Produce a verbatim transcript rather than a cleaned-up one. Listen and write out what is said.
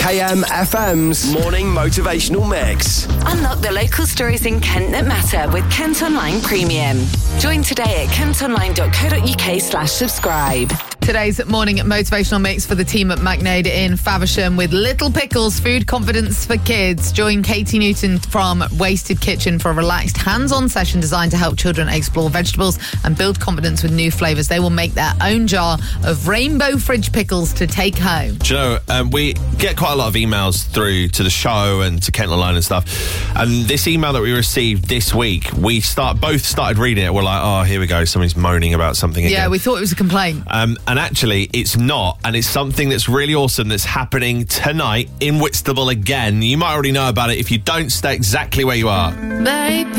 K M F M's Morning Motivational Mix. Unlock the local stories in Kent that matter with Kent Online Premium. Join today at kentonline.co.uk slash subscribe. Today's morning motivational mix for the team at McNaid in Faversham with Little Pickles Food Confidence for Kids. Join Katie Newton from Wasted Kitchen for a relaxed hands-on session designed to help children explore vegetables and build confidence with new flavours. They will make their own jar of rainbow fridge pickles to take home. Do you know, um, we get quite a lot of emails through to the show and to Kent Online and stuff. And this email that we received this week, we start both started reading it. We're like, oh, here we go. Somebody's moaning about something again. Yeah, we thought it was a complaint. Um, and actually, it's not. And it's something that's really awesome that's happening tonight in Whitstable again. You might already know about it. If you don't, stay exactly where you are. Baby.